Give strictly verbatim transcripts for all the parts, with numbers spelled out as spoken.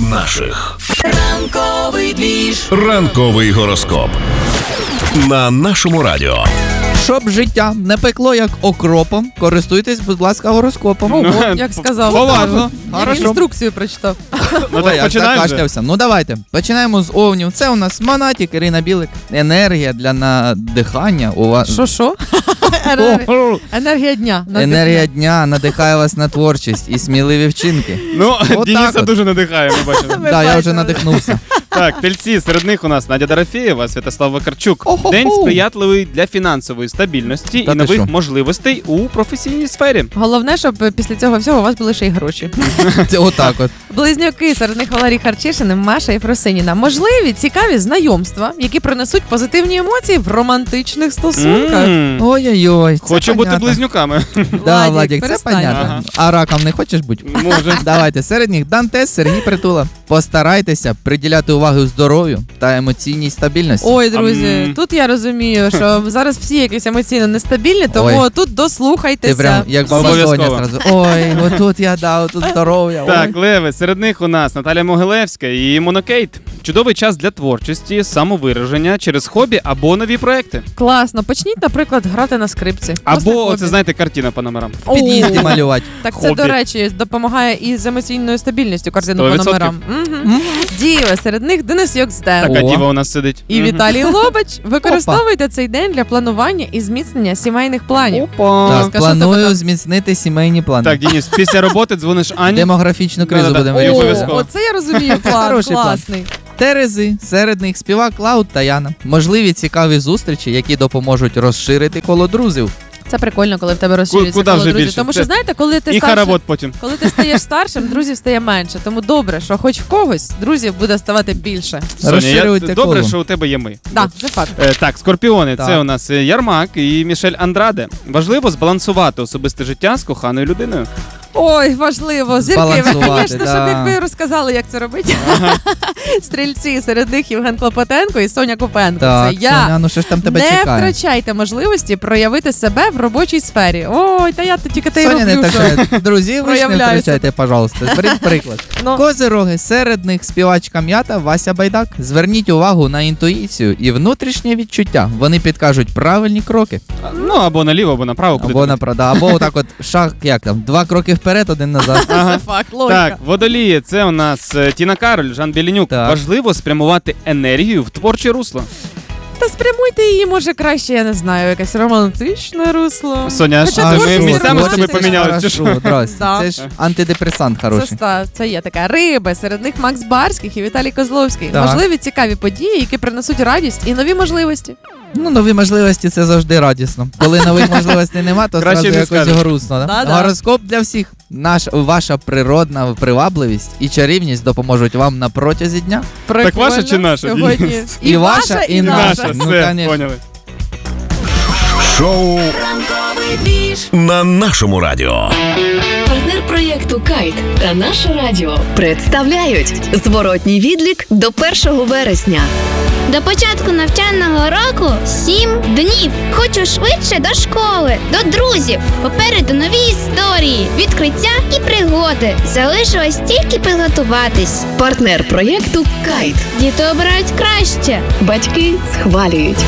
наших. Ранковий двіж. Ранковий гороскоп. На нашому радіо. Щоб життя не пекло як окропом, користуйтесь, будь ласка, гороскопом. Ого, як сказав. Поважно. Я Хорошо. інструкцію прочитав. Ну Ой, так аж починаємо вже. закашлявся. Ну давайте, починаємо з овнів. Це у нас Монатік, Ірина Білик. Енергія для надихання у вас. Що-що? Енергія дня. Енергія дня надихає вас на творчість і сміливі вчинки. Ну, Отак Дениса от. дуже надихає, ми бачимо. Ми Так, я вже бачили. надихнувся. Так, тельці, серед них у нас Надя Дорофєєва, Святослав Вакарчук. Охо-хо. День сприятливий для фінансової стабільності Та і ти нових що? можливостей у професійній сфері. Головне, щоб після цього всього у вас були ще й гроші. Це отак от. Близнюки, серед них Валерій Харчишин, Маша і Фросиніна. Можливі цікаві знайомства, які принесуть позитивні емоції в романтичних стосунках. М. Ой-ой-ой. це Хочу бути понятно. близнюками. Да, Владик, Владик, це перестань. понятно. Ага. А раком не хочеш бути? Може. Давайте, серед них Дантес, Сергій Притула. Постарайтеся приділяти увагу здоров'ю та емоційній стабільності. Ой, друзі, Ам. тут я розумію, що зараз всі якісь емоційно нестабільні, тому Ой. тут Ти дослухайтеся. прям як баба Обов'язково. Соня зразу. Ой, отут я дав, тут здоров'я. ой. Так, леви, серед них у нас Наталя Могилевська і Монокейт. Чудовий час для творчості, самовираження через хобі або нові проекти. Класно. Почніть, наприклад, грати на скрипці. Просто Або, хобі. оце, знаєте, картина по номерам. В під'їзді О, малювати. Так це, Хобі. до речі, допомагає і з емоційною стабільністю картину сто по відсотків. номерам. Мгм. Діви, серед них Денис Йоксден. Така О. діва у нас сидить. І Мгм. Віталій Лобач. Використовуйте цей день для планування і зміцнення сімейних планів. Опа. Так, Скажи, що планую тебе- зміцнити сімейні плани. Так, Денис, після роботи дзвониш Ані. Демографічну кризу Да-да-да. будемо Ой, О, вирішувати. обов'язково. оце я розумію. План, Хороший план. класний. Терези, серед них співак Клауд та Яна. Можливі цікаві зустрічі, які допоможуть розширити коло друзів. Це прикольно, коли в тебе розширюється куди коло вже друзів. більше? Тому що, Це- знаєте, коли ти І старший, хоровод потім. коли ти стаєш старшим, друзів стає менше. Тому добре, що хоч в когось друзів буде ставати більше. Соня, Розширюйте я, добре, коло. що у тебе є ми. Так, це факт. Е, так, скорпіони, Так. це у нас е, Ярмак і Мішель Андраде. Важливо збалансувати особисте життя з коханою людиною. Ой, важливо. Зірки, ви, Збалансувати, звісно, да. щоб якби розказали, як це робити. Стрільці, серед них Євген Клопотенко і Соня Купенко. Так, це я. Соня, ну що ж там тебе Не чекає? втрачайте можливості проявити себе в робочій сфері. Ой, та я тільки те й Соня не роблю, що втрачає. Друзі, ви ж не проявляюся. втрачайте, пожалуйста. Беріть приклад. Ну, Козироги, серед них співачка М'ята Вася Байдак. Зверніть увагу на інтуїцію і внутрішнє відчуття. Вони підкажуть правильні кроки. Ну, або наліво, або направо. куди Або тобі. на прада, або отак от шаг, як там, два кроки вперед, один назад. це факт, логіка. Так, водолії, це у нас е, Тіна Кароль, Жан Білінюк. Так. Важливо спрямувати енергію в творче русло. Та спрямуйте її, може, краще, я не знаю, якесь романтичне русло. Соня, а Хоча що, творчість ми і місцями з тобою романтика. помінялись, чи що? Хорошо, здрасте. Да. Це ж антидепресант Це, хороший. ста- це є така риби, серед них Макс Барських і Віталій Козловський. Так. Можливі цікаві події, які принесуть радість і нові можливості. Ну, нові можливості це завжди радісно. Коли нових можливостей нема, то Краще зразу не якось скажеш. грустно. Да? Да-да. Гороскоп для всіх. Наш, ваша природна привабливість і чарівність допоможуть вам на протязі дня. Прикольно. ваша чи наша? Сьогодні. І ваша, і наша. Наша, Ну, все, конечно. поняли. Шоу Ранковий двіж. на нашому радіо. Партнер проєкту «Кайт» та «Наше радіо» представляють зворотній відлік до першого вересня. До початку навчального року сім днів. Хочу швидше до школи, до друзів. Попереду нові історії, відкриття і пригоди. Залишилось тільки підготуватись. Партнер проєкту «Кайт». Діти обирають краще. Батьки схвалюють.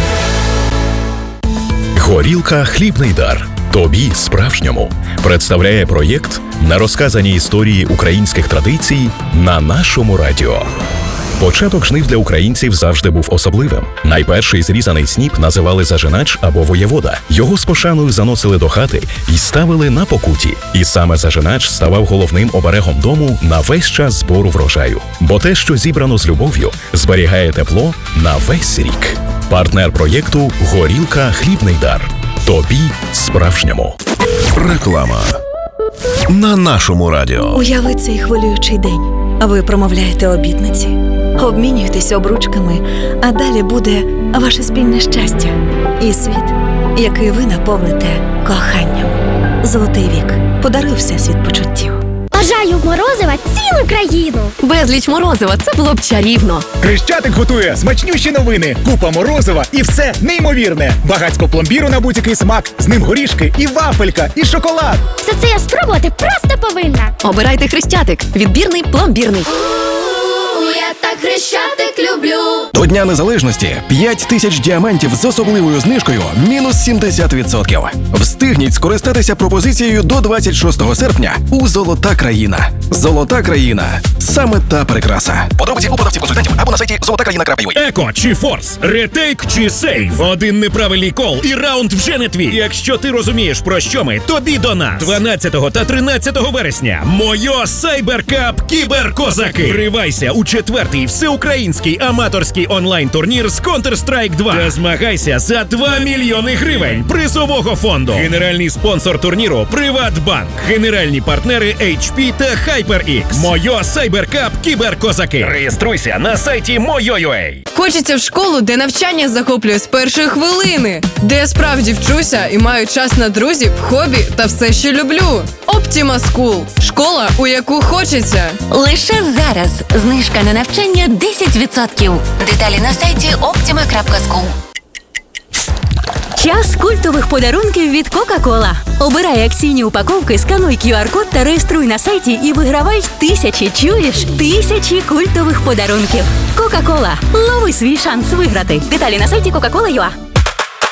Горілка «Хлібний дар». Тобі справжньому представляє проєкт на розказані історії українських традицій на нашому радіо. Початок жнив для українців завжди був особливим. Найперший зрізаний сніп називали зажинач або воєвода. Його з пошаною заносили до хати і ставили на покуті. І саме зажинач ставав головним оберегом дому на весь час збору врожаю. Бо те, що зібрано з любов'ю, зберігає тепло на весь рік. Партнер проєкту «Горілка «Хлібний дар». Тобі справжньому. Реклама на нашому радіо. Уяви цей хвилюючий день. А ви промовляєте обітниці, обмінюєтесь обручками, а далі буде ваше спільне щастя і світ, який ви наповните коханням. Золотий вік подарує всесвіт почуттів. Бажаю морозива цілу країну. Безліч морозива – це було б чарівно. Хрещатик готує смачнющі новини, купа морозива і все неймовірне. Багацько пломбіру на будь-який смак, з ним горішки і вафелька, і шоколад. Все це я спробувати просто повинна. Обирайте Хрещатик – відбірний пломбірний. Хрещатик люблю. До Дня Незалежності п'ять тисяч діамантів з особливою знижкою мінус сімдесят відсотків. Встигніть скористатися пропозицією до двадцять шостого серпня у «Золота країна». «Золота країна» – саме та прикраса. Подробиці у продавців-консультантів або на сайті золота країна крапка ю а. Еко чи форс, ретейк чи сейв. Один неправильний кол і раунд вже не твій. Якщо ти розумієш, про що ми, тобі до нас. дванадцятого та тринадцятого вересня. Мойо Сайберкап Кіберкозаки. Вривайся у четвертий всеукраїнський аматорський онлайн-турнір з Counter-Strike два. Та змагайся за два мільйони гривень призового фонду. Генеральний спонсор турніру – Приватбанк. Генеральні партнери ейч пі та HyperX. Мойо Сайберкап Кіберкозаки. Реєструйся на сайті Мойо точка ю а. Хочеться в школу, де навчання захоплює з першої хвилини, де я справді вчуся і маю час на друзів, хобі та все, що люблю. Optima School – школа, у яку хочеться. Лише зараз знижка на навчання десять відсотків. Деталі на сайті optima крапка скул. Час культових подарунків від Кока-Кола. Обирай акційні упаковки, скануй кю ар-код та реєструй на сайті і вигравай тисячі, чуєш, тисячі культових подарунків. Кока-Кола. Лови свій шанс виграти. Деталі на сайті кока кола крапка ю а.